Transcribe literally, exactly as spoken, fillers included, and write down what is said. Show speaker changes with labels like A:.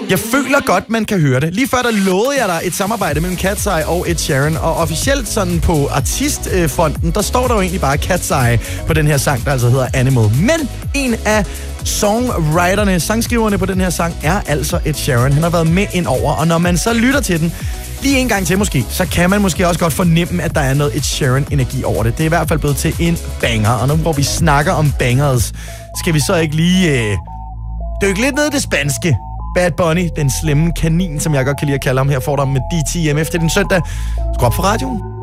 A: Jeg føler godt, man kan høre det. Lige før der lovede jeg dig et samarbejde mellem Cat's Eye og Ed Sheeran, og officielt sådan på artistfonden, der står der jo egentlig bare Cat's Eye på den her sang, der altså hedder Animal. Men en af songwriterne, sangskriverne på den her sang, er altså Ed Sheeran. Han har været med ind over, og når man så lytter til den, lige en gang til måske, så kan man måske også godt fornemme, at der er noget Ed Sheeran-energi over det. Det er i hvert fald blevet til en banger, og nu hvor vi snakker om bangers, skal vi så ikke lige øh, dykke lidt ned i det spanske. Bad Bunny, den slemme kanin, som jeg godt kan lide at kalde ham, her får dig med D T M F til den søndag. Skru op for radioen.